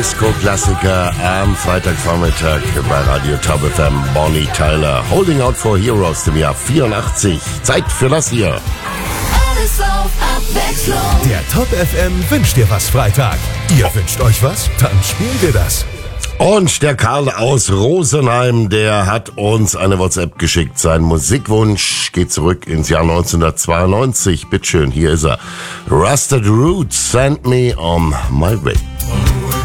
Disco-Klassiker am Freitagvormittag bei Radio Top FM. Bonnie Tyler, Holding Out for Heroes im Jahr 84. Zeit für das hier. Alles auf Abwechslung. Der Top FM wünscht dir was Freitag. Ihr wünscht euch was? Dann spielen wir das. Und der Karl aus Rosenheim, der hat uns eine WhatsApp geschickt. Sein Musikwunsch geht zurück ins Jahr 1992. Bitteschön, hier ist er. Rusted Roots, Send Me on My Way.